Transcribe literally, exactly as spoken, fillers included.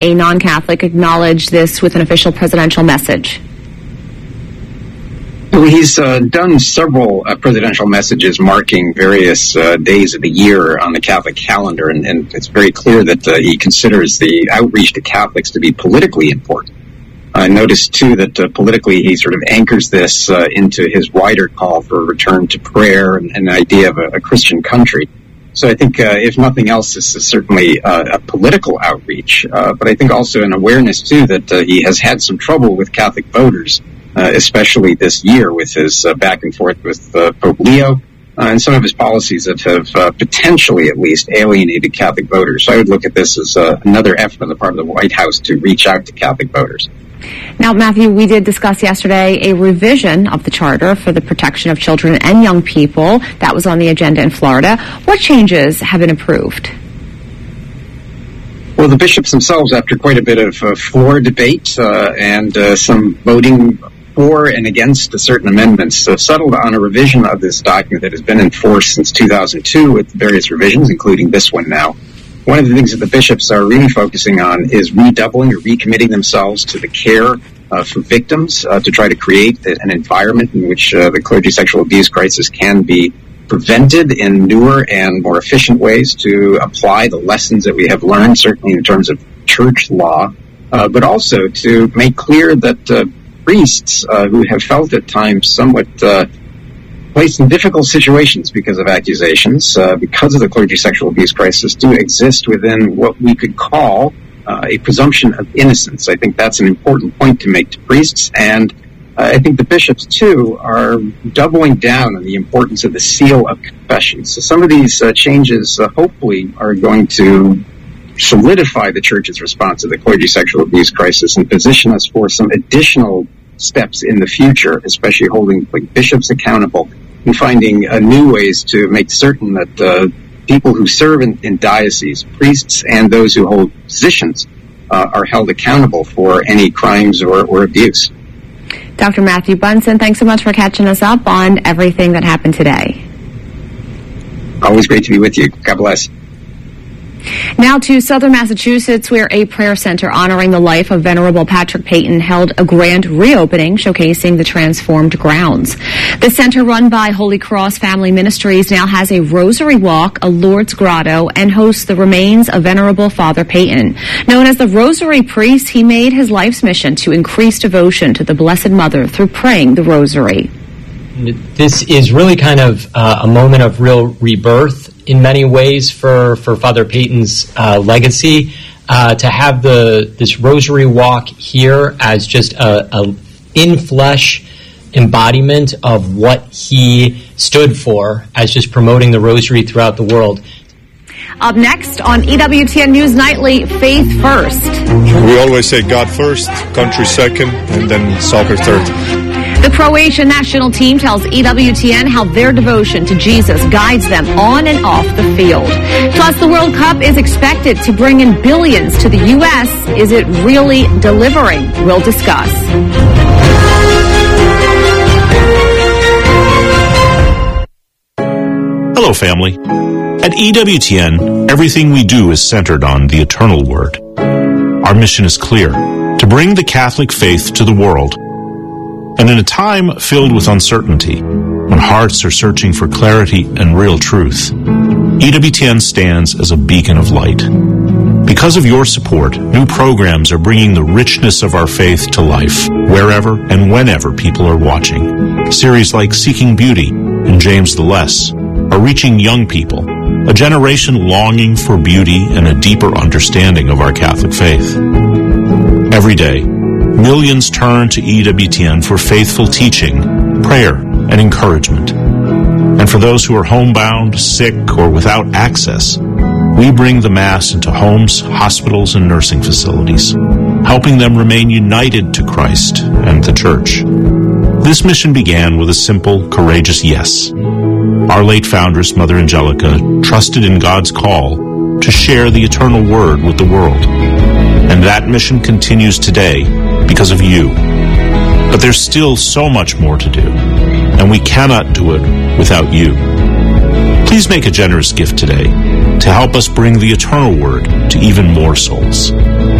a non-Catholic, acknowledged this with an official presidential message. Well, he's uh, done several uh, presidential messages marking various uh, days of the year on the Catholic calendar, and, and it's very clear that uh, he considers the outreach to Catholics to be politically important. I noticed, too, that uh, politically he sort of anchors this uh, into his wider call for a return to prayer and, and the idea of a, a Christian country. So I think, uh, if nothing else, this is certainly uh, a political outreach, uh, but I think also an awareness, too, that uh, he has had some trouble with Catholic voters, uh, especially this year with his uh, back and forth with uh, Pope Leo, uh, and some of his policies that have uh, potentially at least alienated Catholic voters. So I would look at this as uh, another effort on the part of the White House to reach out to Catholic voters. Now, Matthew, we did discuss yesterday a revision of the Charter for the protection of children and young people. That was on the agenda in Florida. What changes have been approved? Well, the bishops themselves, after quite a bit of uh, floor debate uh, and uh, some voting for and against certain amendments, uh, settled on a revision of this document that has been in force since two thousand two with various revisions, including this one now. One of the things that the bishops are really focusing on is redoubling or recommitting themselves to the care uh, for victims uh, to try to create an environment in which uh, the clergy sexual abuse crisis can be prevented in newer and more efficient ways, to apply the lessons that we have learned, certainly in terms of church law, uh, but also to make clear that uh, priests uh, who have felt at times somewhat uh, placed in difficult situations because of accusations, uh, because of the clergy sexual abuse crisis, do exist within what we could call uh, a presumption of innocence. I think that's an important point to make to priests, and uh, I think the bishops, too, are doubling down on the importance of the seal of confession. So some of these uh, changes, uh, hopefully, are going to solidify the Church's response to the clergy sexual abuse crisis and position us for some additional steps in the future, especially holding like, bishops accountable and finding uh, new ways to make certain that uh, people who serve in, in dioceses, priests and those who hold positions, uh, are held accountable for any crimes or, or abuse. Doctor Matthew Bunson, thanks so much for catching us up on everything that happened today. Always great to be with you. God bless. Now to Southern Massachusetts, where a prayer center honoring the life of Venerable Patrick Peyton held a grand reopening showcasing the transformed grounds. The center, run by Holy Cross Family Ministries, now has a rosary walk, a Lourdes grotto, and hosts the remains of Venerable Father Peyton. Known as the Rosary Priest, he made his life's mission to increase devotion to the Blessed Mother through praying the Rosary. This is really kind of uh, a moment of real rebirth in many ways for, for Father Peyton's uh, legacy. Uh, to have the this Rosary Walk here as just a, a in-flesh embodiment of what he stood for, as just promoting the Rosary throughout the world. Up next on E W T N News Nightly, Faith First. We always say God first, country second, and then soccer third. The Croatian national team tells E W T N how their devotion to Jesus guides them on and off the field. Plus, the World Cup is expected to bring in billions to the U S. Is it really delivering? We'll discuss. Hello, family. At E W T N, everything we do is centered on the eternal Word. Our mission is clear: to bring the Catholic faith to the world. And in a time filled with uncertainty, when hearts are searching for clarity and real truth, E W T N stands as a beacon of light. Because of your support, new programs are bringing the richness of our faith to life, wherever and whenever people are watching. Series like Seeking Beauty and James the Less are reaching young people, a generation longing for beauty and a deeper understanding of our Catholic faith. Every day, millions turn to E W T N for faithful teaching, prayer, and encouragement. And for those who are homebound, sick, or without access, we bring the Mass into homes, hospitals, and nursing facilities, helping them remain united to Christ and the Church. This mission began with a simple, courageous yes. Our late foundress, Mother Angelica, trusted in God's call to share the eternal Word with the world. And that mission continues today because of you. But there's still so much more to do, and we cannot do it without you. Please make a generous gift today to help us bring the eternal Word to even more souls.